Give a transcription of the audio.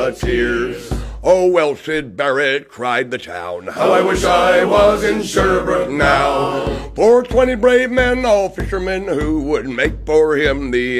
Tears. Oh, well, Sid Barrett, cried the town, how I wish I was in Sherbrooke now. For 20 brave men, all fishermen, who would make for him the